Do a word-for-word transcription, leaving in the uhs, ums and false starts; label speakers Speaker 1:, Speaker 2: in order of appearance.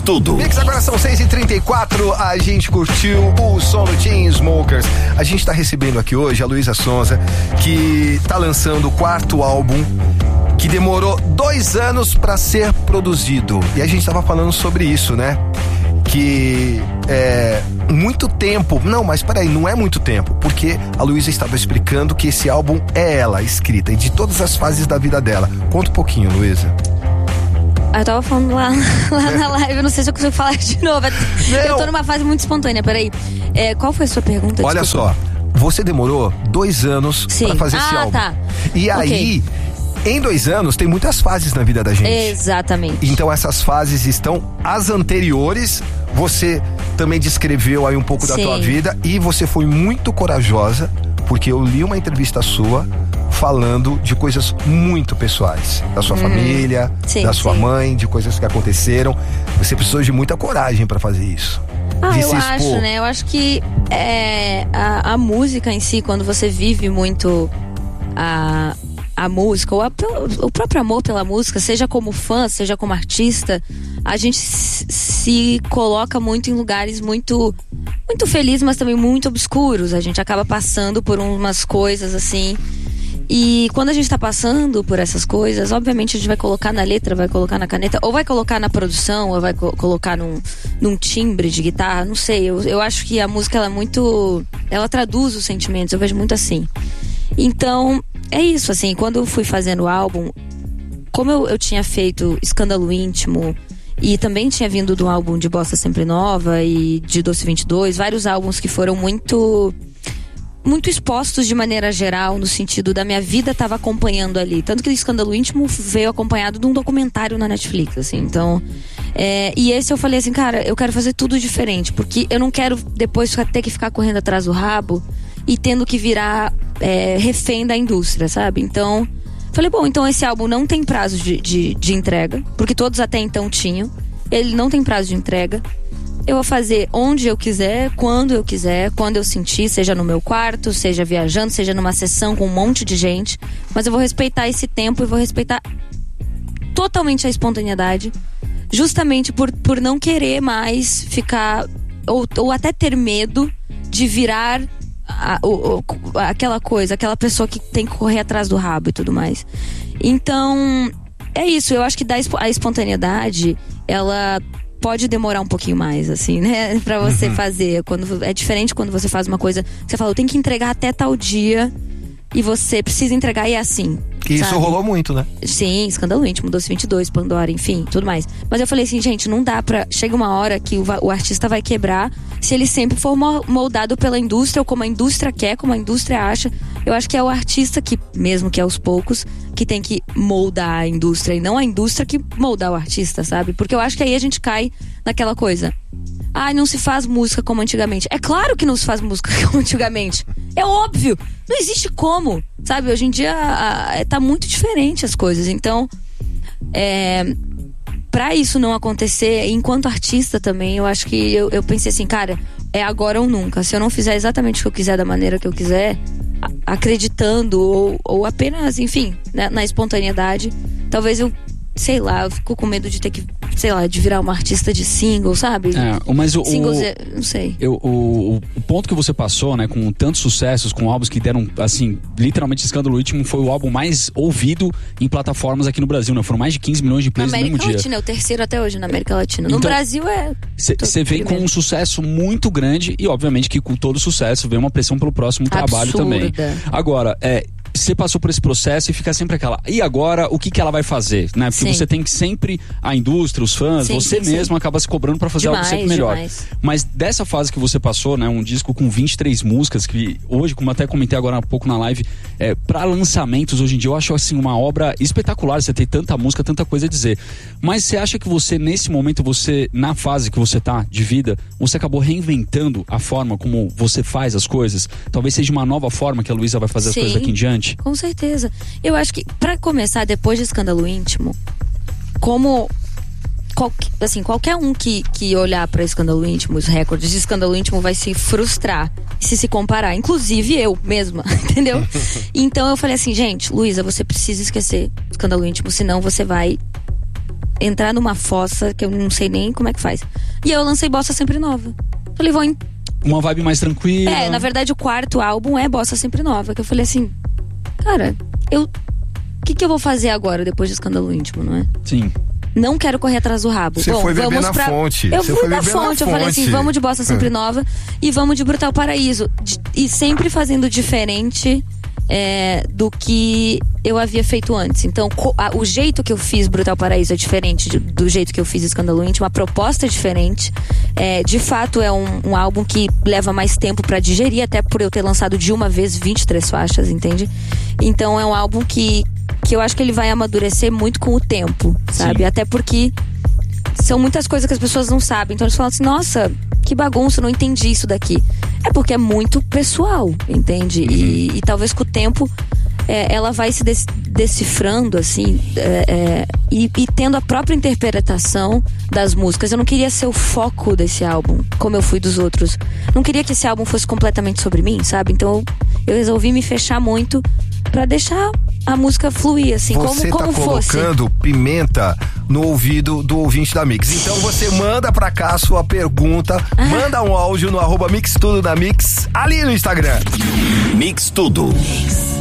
Speaker 1: tudo.
Speaker 2: Mix, agora são seis e trinta e quatro, a gente curtiu o som do Chainsmokers. A gente tá recebendo aqui hoje a Luísa Sonza, que tá lançando o quarto álbum, que demorou dois anos pra ser produzido. E a gente tava falando sobre isso, né? Que é muito tempo. Não, mas peraí, não é muito tempo, porque a Luísa estava explicando que esse álbum é ela escrita e de todas as fases da vida dela. Conta um pouquinho, Luísa.
Speaker 3: Eu tava falando lá, lá na live, eu não sei se eu consigo falar de novo. Não. Eu tô numa fase muito espontânea, peraí. É, qual foi a sua pergunta?
Speaker 2: Olha
Speaker 3: Desculpa.
Speaker 2: só, você demorou dois anos
Speaker 3: Sim.
Speaker 2: pra fazer
Speaker 3: ah,
Speaker 2: esse álbum.
Speaker 3: Tá.
Speaker 2: E aí, okay. em dois anos, tem muitas fases na vida da gente.
Speaker 3: Exatamente.
Speaker 2: Então essas fases estão as anteriores. Você também descreveu aí um pouco da
Speaker 3: Sim.
Speaker 2: tua vida e você foi muito corajosa, porque eu li uma entrevista sua falando de coisas muito pessoais, da sua hum, família,
Speaker 3: sim,
Speaker 2: da sua
Speaker 3: sim.
Speaker 2: mãe, de coisas que aconteceram. Você precisou de muita coragem pra fazer isso.
Speaker 3: Ah, eu acho, né? Eu acho que é, a, a música em si, quando você vive muito a, a música, ou a, o próprio amor pela música, seja como fã, seja como artista, a gente se coloca muito em lugares muito, muito felizes, mas também muito obscuros. A gente acaba passando por umas coisas assim. E quando a gente tá passando por essas coisas, obviamente a gente vai colocar na letra, vai colocar na caneta, ou vai colocar na produção, ou vai co- colocar num, num timbre de guitarra, não sei. Eu, eu acho que a música, ela é muito... Ela traduz os sentimentos, eu vejo muito assim. Então, é isso, assim, quando eu fui fazendo o álbum, como eu, eu tinha feito Escândalo Íntimo, e também tinha vindo do álbum de Bossa Sempre Nova e de Doce vinte e dois, vários álbuns que foram muito... muito expostos de maneira geral, no sentido da minha vida estava acompanhando ali. Tanto que o Escândalo Íntimo veio acompanhado de um documentário na Netflix, assim. Então, é, e esse eu falei assim, cara, eu quero fazer tudo diferente, porque eu não quero depois ter que ficar correndo atrás do rabo e tendo que virar é, refém da indústria, sabe? Então, falei, bom, então esse álbum não tem prazo de, de, de entrega, porque todos até então tinham. Ele não tem prazo de entrega. Eu vou fazer onde eu quiser, quando eu quiser, quando eu sentir, seja no meu quarto, seja viajando, seja numa sessão com um monte de gente. Mas eu vou respeitar esse tempo e vou respeitar totalmente a espontaneidade, justamente por, por não querer mais ficar, ou, ou até ter medo de virar a, o, o, aquela coisa, aquela pessoa que tem que correr atrás do rabo e tudo mais. Então, é isso. Eu acho que a espontaneidade, ela... pode demorar um pouquinho mais, assim, né? Pra você uhum. fazer. Quando, é diferente quando você faz uma coisa que você fala, eu tenho que entregar até tal dia e você precisa entregar e é assim.
Speaker 2: E
Speaker 3: sabe?
Speaker 2: Isso rolou muito, né?
Speaker 3: Sim, Escândalo Íntimo, Doce vinte e dois, Pandora, enfim, tudo mais. Mas eu falei assim, gente, não dá pra... Chega uma hora que o, o artista vai quebrar se ele sempre for moldado pela indústria ou como a indústria quer, como a indústria acha. Eu acho que é o artista que, mesmo que aos poucos, que tem que moldar a indústria e não a indústria que moldar o artista, sabe? Porque eu acho que aí a gente cai naquela coisa. Ah, não se faz música como antigamente. É claro que não se faz música como antigamente. É óbvio. Não existe como, sabe? Hoje em dia a, a, tá muito diferente as coisas. Então, é, pra isso não acontecer, enquanto artista também, eu acho que eu, eu pensei assim, cara, é agora ou nunca. Se eu não fizer exatamente o que eu quiser, da maneira que eu quiser, a, acreditando ou, ou apenas, enfim, né, na espontaneidade, talvez eu, sei lá, eu fico com medo de ter que, sei lá, de virar uma artista de single, sabe?
Speaker 4: É, mas o,
Speaker 3: Singles,
Speaker 4: o,
Speaker 3: não sei.
Speaker 4: Eu, o, o ponto que você passou, né, com tantos sucessos, com álbuns que deram, assim, literalmente Escândalo Íntimo foi o álbum mais ouvido em plataformas aqui no Brasil, né? Foram mais de quinze milhões de plays no mesmo dia.
Speaker 3: Na América Latina, é o terceiro até hoje na América Latina. No
Speaker 4: então,
Speaker 3: Brasil é...
Speaker 4: Você vem com um sucesso muito grande e, obviamente, que com todo sucesso vem uma pressão pelo próximo trabalho
Speaker 3: Absurda.
Speaker 4: também. Agora, é... você passou por esse processo e fica sempre aquela, e agora o que que ela vai fazer, né? Porque sim. você tem que sempre, a indústria, os fãs, sim, você sim, mesmo sim. acaba se cobrando pra fazer demais, algo sempre melhor. Demais. Mas dessa fase que você passou, né? Um disco com vinte e três músicas, que hoje, como até comentei agora há pouco na live, é, pra lançamentos hoje em dia eu acho assim uma obra espetacular, você tem tanta música, tanta coisa a dizer. Mas você acha que você, nesse momento, você, na fase que você tá de vida, você acabou reinventando a forma como você faz as coisas? Talvez seja uma nova forma que a Luísa vai fazer sim. as coisas daqui em diante?
Speaker 3: Com certeza. Eu acho que, pra começar, depois de Escândalo Íntimo, como qual, assim, qualquer um que, que olhar pra Escândalo Íntimo, os recordes de Escândalo Íntimo, vai se frustrar se se comparar, inclusive eu mesma, entendeu? Então eu falei assim, gente, Luísa, você precisa esquecer Escândalo Íntimo, senão você vai entrar numa fossa que eu não sei nem como é que faz. E eu lancei Bossa Sempre Nova. Falei, vou em...
Speaker 4: Uma vibe mais tranquila.
Speaker 3: É, na verdade o quarto álbum é Bossa Sempre Nova. Que eu falei assim, cara, eu... O que que eu vou fazer agora, depois de Escândalo Íntimo, não é?
Speaker 4: Sim.
Speaker 3: Não quero correr atrás do rabo.
Speaker 2: Você
Speaker 3: Bom,
Speaker 2: foi beber
Speaker 3: vamos
Speaker 2: na
Speaker 3: pra...
Speaker 2: fonte.
Speaker 3: Eu
Speaker 2: Você
Speaker 3: fui na fonte. Eu falei assim, vamos de Bossa Sempre Nova e vamos de Brutal Paraíso. De... E sempre fazendo diferente é, do que eu havia feito antes. Então, a, o jeito que eu fiz Brutal Paraíso é diferente de, do jeito que eu fiz Escândalo Íntimo. A proposta é diferente. É, de fato, é um, um álbum que leva mais tempo pra digerir, até por eu ter lançado de uma vez vinte e três faixas, entende? Então, é um álbum que, que eu acho que ele vai amadurecer muito com o tempo, sabe? Sim. Até porque são muitas coisas que as pessoas não sabem. Então, eles falam assim, nossa, que bagunça, não entendi isso daqui. É porque é muito pessoal, entende? Uhum. E, e talvez com o tempo é, ela vai se des- decifrando, assim, é, é, e, e tendo a própria interpretação das músicas. Eu não queria ser o foco desse álbum, como eu fui dos outros. Não queria que esse álbum fosse completamente sobre mim, sabe? Então eu resolvi me fechar muito pra deixar a música fluir, assim,
Speaker 2: você
Speaker 3: como, como
Speaker 2: tá
Speaker 3: fosse. Você tá
Speaker 2: colocando pimenta no ouvido do ouvinte da Mix. Então você manda pra cá a sua pergunta, ah. manda um áudio no arroba Mix Tudo da Mix, ali no Instagram.
Speaker 1: Mix Tudo. Mix.